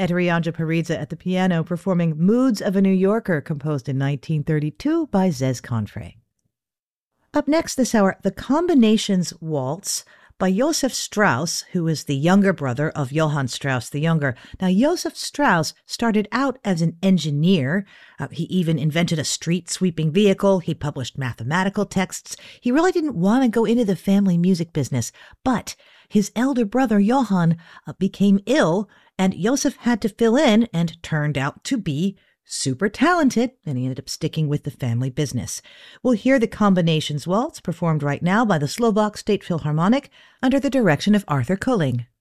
Adrianza Parizza at the piano performing Moods of a New Yorker, composed in 1932 by Zez Confrey. Up next this hour, the Combinations Waltz by Joseph Strauss, who is the younger brother of Johann Strauss the Younger. Now, Joseph Strauss started out as an engineer. He even invented a street-sweeping vehicle. He published mathematical texts. He really didn't want to go into the family music business, but his elder brother, Johann, became ill, and Joseph had to fill in and turned out to be super talented, and he ended up sticking with the family business. We'll hear the Combinations Waltz performed right now by the Slovak State Philharmonic under the direction of Arthur Koling.